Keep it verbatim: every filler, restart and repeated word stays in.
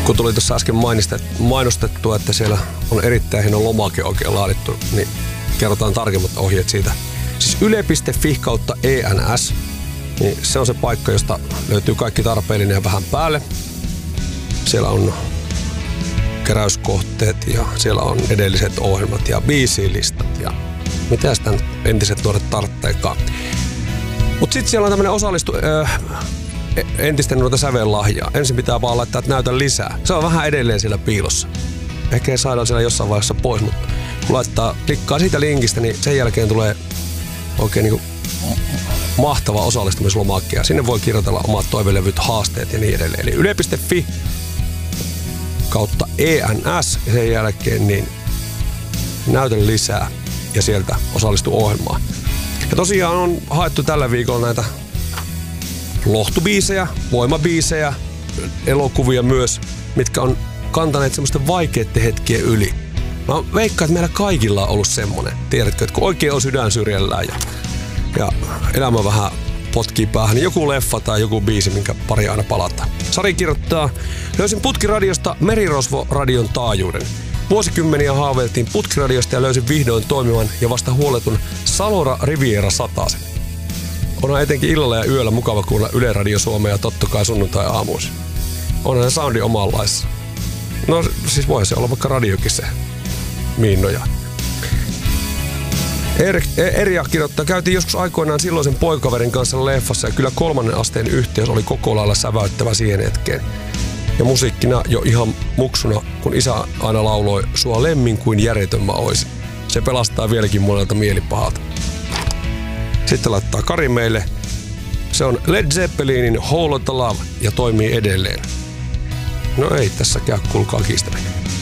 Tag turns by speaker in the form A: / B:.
A: kun tuli tuossa äsken mainostettua, että siellä on erittäin hieno lomake oikein laadittu, niin kerrotaan tarkemmat ohjeet siitä. Siis yle piste fi kautta E N S, niin se on se paikka, josta löytyy kaikki tarpeellinen ja vähän päälle. Siellä on keräyskohteet ja siellä on edelliset ohjelmat ja biisilistat ja mitä sitä entiset nuoret tarvitseekaan. Mutta sitten siellä on tämmönen osallistu äh, entisten noita sävellahjaa. Ensin pitää vaan laittaa, että näytä lisää. Se on vähän edelleen siellä piilossa. Ehkä saadaan siellä jossain vaiheessa pois, mutta kun laittaa, klikkaa siitä linkistä, niin sen jälkeen tulee oikein niinku mahtava osallistumislomake. Sinne voi kirjoitella omat toivelevyt, haasteet ja niin edelleen. Eli yle piste fi kautta E N S ja sen jälkeen niin näytä lisää ja sieltä osallistu ohjelmaan. Ja tosiaan on haettu tällä viikolla näitä lohtubiisejä, voimabiisejä, elokuvia myös, mitkä on kantaneet semmoisten vaikeiden hetkien yli. Mä veikkaan, että meillä kaikilla on ollut semmonen, tiedätkö, että kun oikein on sydän syrjällään ja, ja elämä vähän potkii päähän, niin joku leffa tai joku biisi, minkä pari aina palataan. Sari kirjoittaa, löysin Putkiradiosta Merirosvo-radion taajuuden. Vuosikymmeniä haaveiltiin Putkiradiosta ja löysin vihdoin toimivan ja vasta huoletun Salora Riviera satasen. Onhan etenkin illalla ja yöllä mukava kuulla Yle Radio Suomea ja totta kai sunnuntai-aamuisin. Onhan se soundi omanlaissa. No siis voi se olla vaikka radiokin se miinnoja. Erja kirjoittaa, käytiin joskus aikoinaan silloisen poikakaverin kanssa leffassa ja kyllä kolmannen asteen yhteys oli koko lailla säväyttävä siihen hetkeen. Ja musiikkina jo ihan muksuna, kun isä aina lauloi, sua lemmin kuin järjetön mä oisin. Se pelastaa vieläkin monelta mielipahalta. Sitten laittaa Kari meille. Se on Led Zeppelinin Whole Lotta Love ja toimii edelleen. No ei tässä käy, kuulkaa kiistäminen.